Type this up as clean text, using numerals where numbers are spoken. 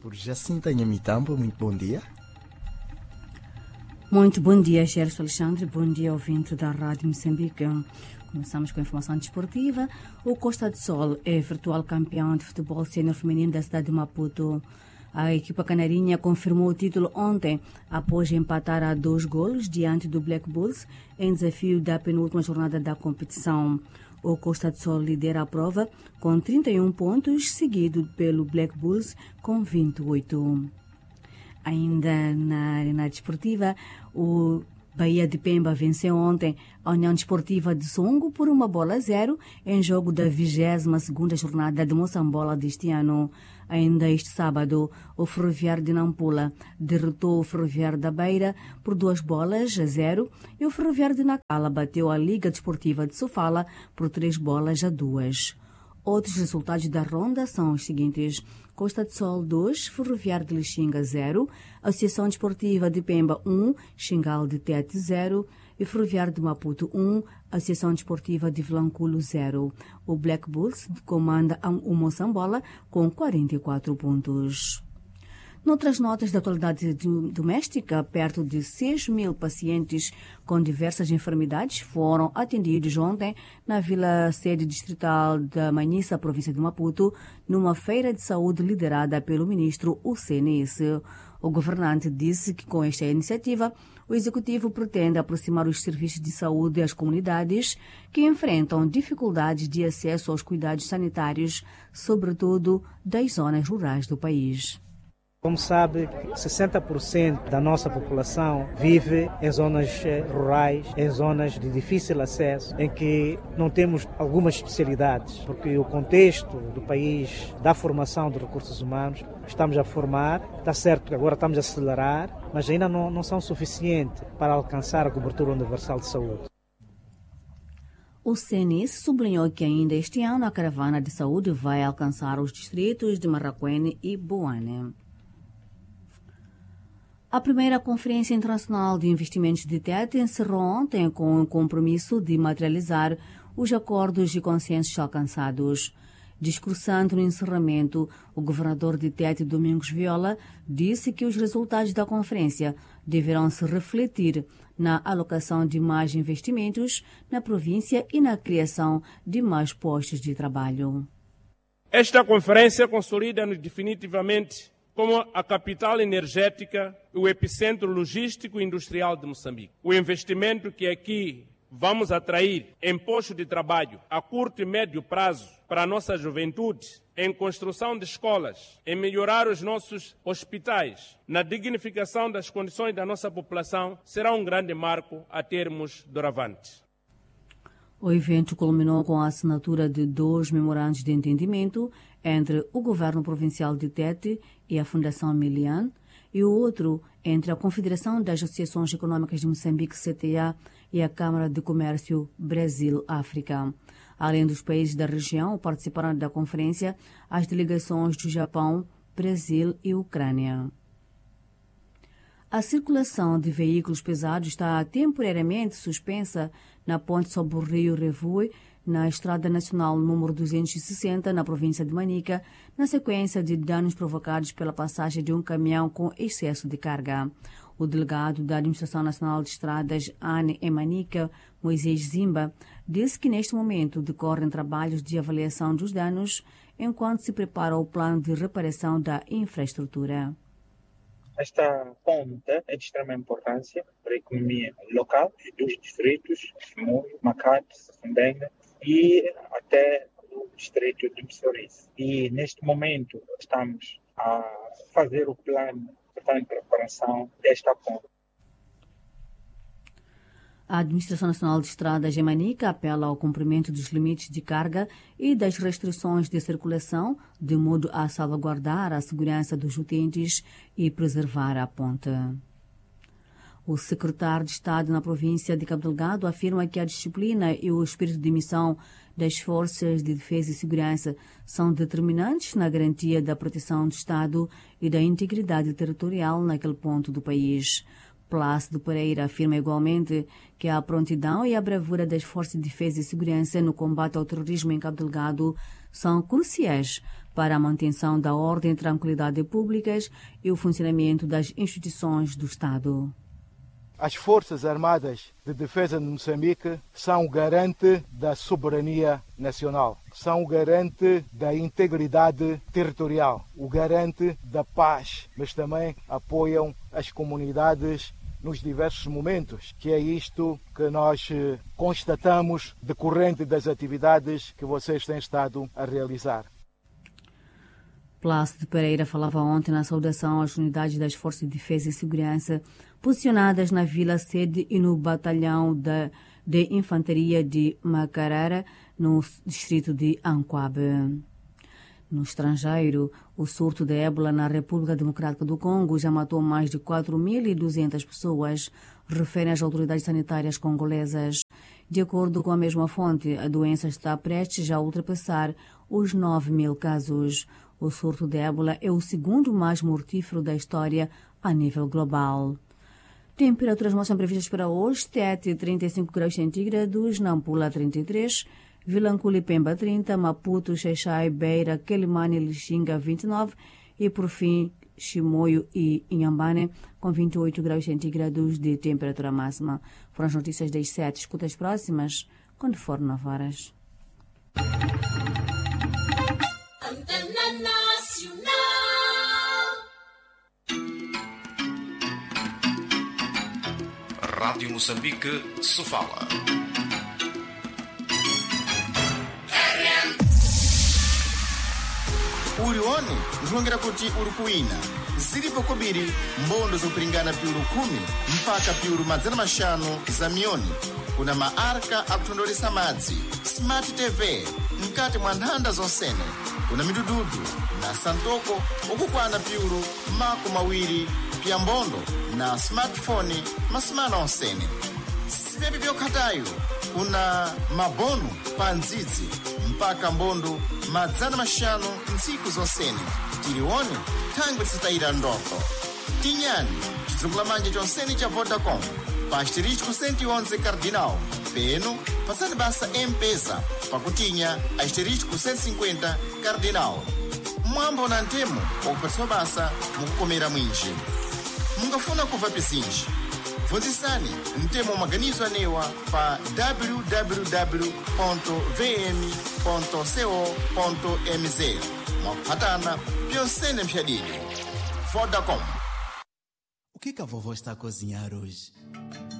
por Jacinta Nhamitambo. Muito bom dia. Muito bom dia, Gerson Alexandre. Bom dia, ouvinte da Rádio Moçambique. Começamos com a informação desportiva. O Costa do Sol é virtual campeão de futebol sênior feminino da cidade de Maputo. A equipa canarinha confirmou o título ontem, após empatar a 2 golos diante do Black Bulls em desafio da penúltima jornada da competição. O Costa do Sol lidera a prova com 31 pontos, seguido pelo Black Bulls com 28. Ainda na arena desportiva, o Bahia de Pemba venceu ontem a União Desportiva de Songo por 1-0 em jogo da 22ª jornada de Moçambola deste ano. Ainda este sábado, o Ferroviário de Nampula derrotou o Ferroviário da Beira por 2-0 e o Ferroviário de Nacala bateu a Liga Desportiva de Sofala por 3-2. Outros resultados da ronda são os seguintes: Costa do Sol 2, Ferroviário de Lixinga 0, Associação Desportiva de Pemba 1, Xingal de Tete 0 e Ferroviário de Maputo 1, Associação Desportiva de Vilanculo 0. O Black Bulls comanda o Moçambola com 44 pontos. Noutras notas da atualidade doméstica, perto de 6.000 pacientes com diversas enfermidades foram atendidos ontem na Vila Sede Distrital da Manhissa, província de Maputo, numa feira de saúde liderada pelo ministro UCNS. O governante disse que com esta iniciativa, o executivo pretende aproximar os serviços de saúde às comunidades que enfrentam dificuldades de acesso aos cuidados sanitários, sobretudo das zonas rurais do país. Como sabe, 60% da nossa população vive em zonas rurais, em zonas de difícil acesso, em que não temos algumas especialidades, porque o contexto do país da formação de recursos humanos, estamos a formar, está certo que agora estamos a acelerar, mas ainda não são suficientes para alcançar a cobertura universal de saúde. O CNS sublinhou que ainda este ano a caravana de saúde vai alcançar os distritos de Marraquene e Boane. A primeira Conferência Internacional de Investimentos de Tete encerrou ontem com o compromisso de materializar os acordos e consensos alcançados. Discursando no encerramento, o governador de Tete, Domingos Viola, disse que os resultados da conferência deverão se refletir na alocação de mais investimentos na província e na criação de mais postos de trabalho. Esta conferência consolida-nos definitivamente como a capital energética e o epicentro logístico e industrial de Moçambique. O investimento que aqui vamos atrair em postos de trabalho a curto e médio prazo para a nossa juventude, em construção de escolas, em melhorar os nossos hospitais, na dignificação das condições da nossa população, será um grande marco a termos doravante. O evento culminou com a assinatura de 2 memorandos de entendimento entre o Governo Provincial de Tete e a Fundação Milian, e o outro entre a Confederação das Associações Econômicas de Moçambique, CTA, e a Câmara de Comércio Brasil-África. Além dos países da região, participaram da conferência as delegações do Japão, Brasil e Ucrânia. A circulação de veículos pesados está temporariamente suspensa na ponte sobre o rio Revue, na Estrada Nacional número 260, na província de Manica, na sequência de danos provocados pela passagem de um caminhão com excesso de carga. O delegado da Administração Nacional de Estradas, ANE, em Manica, Moisés Zimba, disse que neste momento decorrem trabalhos de avaliação dos danos, enquanto se prepara o plano de reparação da infraestrutura. Esta ponte é de extrema importância para a economia local dos distritos Moio, Macate, Safendenga e até o distrito de Missorice. E neste momento estamos a fazer o plano de preparação desta ponte. A Administração Nacional de Estradas em Manica apela ao cumprimento dos limites de carga e das restrições de circulação, de modo a salvaguardar a segurança dos utentes e preservar a ponte. O secretário de Estado na província de Cabo Delgado afirma que a disciplina e o espírito de missão das Forças de Defesa e Segurança são determinantes na garantia da proteção do Estado e da integridade territorial naquele ponto do país. Plácido Pereira afirma igualmente que a prontidão e a bravura das Forças de Defesa e Segurança no combate ao terrorismo em Cabo Delgado são cruciais para a manutenção da ordem e tranquilidade públicas e o funcionamento das instituições do Estado. As Forças Armadas de Defesa de Moçambique são garante da soberania nacional, são garante da integridade territorial, o garante da paz, mas também apoiam as comunidades nos diversos momentos, que é isto que nós constatamos decorrente das atividades que vocês têm estado a realizar. Plácido Pereira falava ontem na saudação às unidades das Forças de Defesa e Segurança posicionadas na Vila Sede e no Batalhão de Infantaria de Macarara, no distrito de Anquabe. No estrangeiro, o surto de ébola na República Democrática do Congo já matou mais de 4.200 pessoas, referem as autoridades sanitárias congolesas. De acordo com a mesma fonte, a doença está prestes a ultrapassar os 9.000 casos. O surto de ébola é o segundo mais mortífero da história a nível global. Temperaturas máximas previstas para hoje: Tete 35 graus centígrados, Nampula 33, Vilanculo e Pemba 30, Maputo, Xaixai, Beira, Quelimane e Lixinga 29 e, por fim, Chimoio e Inhambane com 28 graus centígrados de temperatura máxima. Foram as notícias das 7. Escuta as próximas quando for 9 horas. Rádio Moçambique se fala. Urioni njongera kuti urikuina zilipo kobiri mbondo zopringana piuru 10 mpaka piuru 500 za mioni. Kuna maarka akutondolesa madzi, smart TV mkati mwa nthanda zonsene. Kuna midududu na santoko ukukwana piuru 20 pya mbondo na smartphone masimana onsene. Sipepi byokhatayo kuna mabonu pa ndzidzi mpaka mbondo 500 ntsiku zonsene. Tilioni thangwe tisitayira ndoto. Tinyani chizungula manje chonsene cha Vodacom pa asterisco 111 cardinal. Peno pasani basa M-Pesa pakutinya asterisco 150 cardinal. Mwambo na ntemo okupatswa basa mukukomera mwinji. Mungafuna kuva pizinji. Funzisani ntemo maganizo anewa pa www.vm.co.mz. Mwakupatana pyonsene mpyadidi. Vodacom. O que a vovó está a cozinhar hoje?